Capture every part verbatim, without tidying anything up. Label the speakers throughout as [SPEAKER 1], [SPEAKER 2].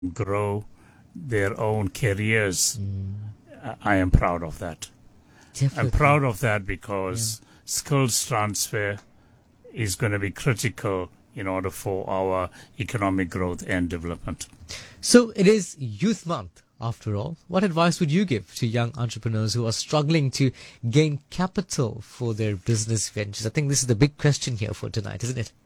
[SPEAKER 1] grow their own careers. Mm. I am proud of that. Definitely. I'm proud of that because yeah. skills transfer is going to be critical in order for our economic growth and development.
[SPEAKER 2] So it is Youth Month, after all. What advice would you give to young entrepreneurs who are struggling to gain capital for their business ventures? I think this is the big question here for tonight, isn't it?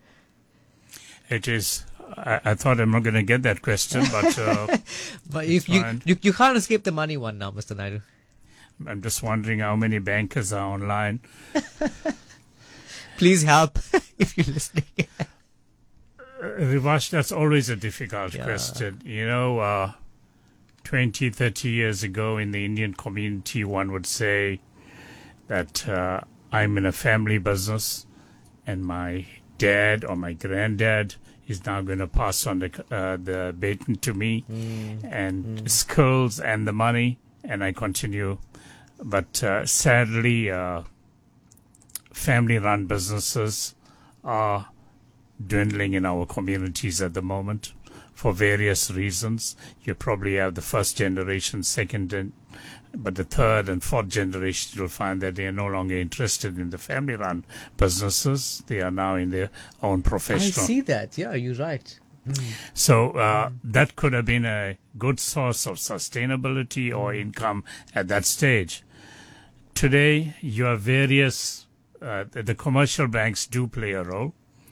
[SPEAKER 1] It is. I, I thought I'm not going to get that question, but uh,
[SPEAKER 2] but if you, you you can't escape the money one now, Mister Naidu.
[SPEAKER 1] I'm just wondering how many bankers are online.
[SPEAKER 2] Please help if you're listening.
[SPEAKER 1] uh, Rivash, that's always a difficult
[SPEAKER 2] yeah.
[SPEAKER 1] question. You know, uh, twenty, thirty years ago in the Indian community, one would say that uh, I'm in a family business and my dad or my granddad is now going to pass on the uh, the baton to me mm. and mm. skills and the money, and I continue. But uh, sadly, uh, family-run businesses are dwindling in our communities at the moment for various reasons. You probably have the first generation, second, and, but the third and fourth generation, you'll find that they are no longer interested in the family-run businesses. They are now in their own professional.
[SPEAKER 2] I see that. Yeah, you're right. Mm.
[SPEAKER 1] So uh, mm. that could have been a good source of sustainability or income at that stage. Today, you have various, uh, the, the commercial banks do play a role.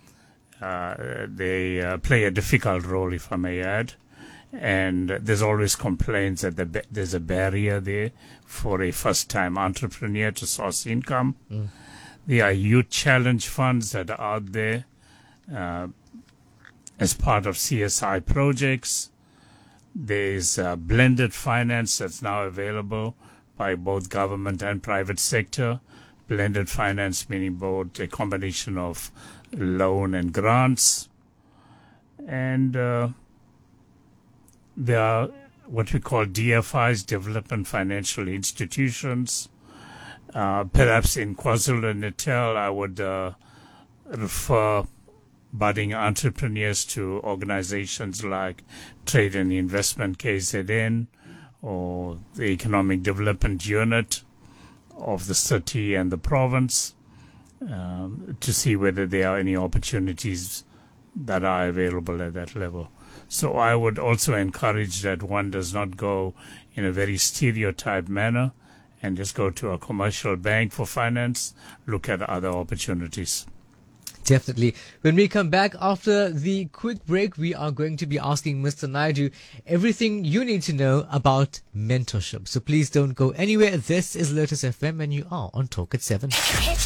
[SPEAKER 1] Uh, they uh, play a difficult role, if I may add. And there's always complaints that the, there's a barrier there for a first-time entrepreneur to source income. Mm. There are youth challenge funds that are out there uh, as part of C S I projects. There's uh, blended finance that's now available by both government and private sector. Blended finance meaning both a combination of loan and grants. And uh, there are what we call D F Is, Development Financial Institutions. Uh, perhaps in KwaZulu-Natal, I would uh, refer budding entrepreneurs to organizations like Trade and Investment K Z N or the Economic Development Unit of the city and the province um, to see whether there are any opportunities that are available at that level. So I would also encourage that one does not go in a very stereotyped manner and just go to a commercial bank for finance, look at other opportunities.
[SPEAKER 2] Definitely. When we come back after the quick break, we are going to be asking Mister Naidu everything you need to know about mentorship. So please don't go anywhere. This is Lotus F M and you are on Talk at seven.